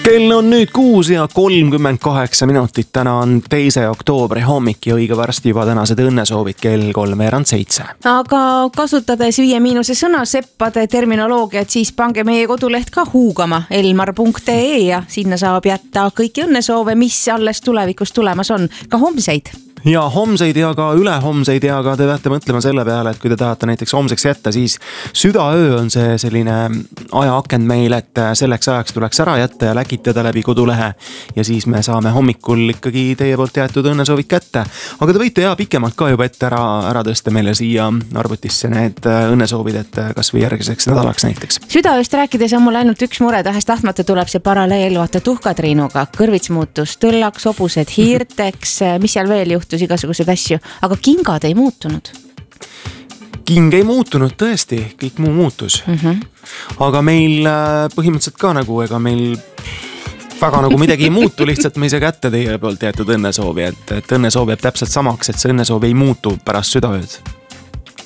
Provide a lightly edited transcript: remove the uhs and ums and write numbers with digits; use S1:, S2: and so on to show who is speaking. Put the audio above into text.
S1: Kell on nüüd 6:38. Täna on 2. oktoobri hommik ja õige varsti juba tänased õnnesoovid kell 6:07.
S2: Aga kasutades 5- sõna seppade terminoloogiat, siis pange meie koduleht ka huugama elmar.ee ja sinna saab jätta kõiki õnnesoove, mis alles tulevikus tulemas on, ka homseid.
S1: Ja homseid ja ka ülehomseid ja ka te peate mõtlema selle peale, et kui te tahate näiteks homseks jätta, siis südaöö on see selline ajaaken meil, et selleks ajaks tuleks ära jätta ja läkitada läbi kodulehe ja siis me saame hommikul ikkagi teie poolt jäetud õnnesoovid kätte. Aga te võite pikemalt ka juba ette ära tõsta meile siia arvutisse need õnnesoovid, et kas või järgiseks nädalaks näiteks.
S2: Südaööst rääkides on mul ainult üks mure, tahes-tahtmata tuleb see paralleel, vaata tuhkatriinuga, kõrvits muutus tõllaks, hobused hiirteks, mis seal veel juhtus, igasuguseid asju, aga kingad ei muutunud.
S1: King ei muutunud tõesti, kõik muu muutus. Aga meil põhimõtteliselt ka nagu, ega meil väga nagu midagi ei muutu, lihtsalt me ei saa kätte teie poolt jäetud õnnesoovi, et õnnesoov jääb täpselt samaks, et see õnnesoov ei muutu pärast südaööd.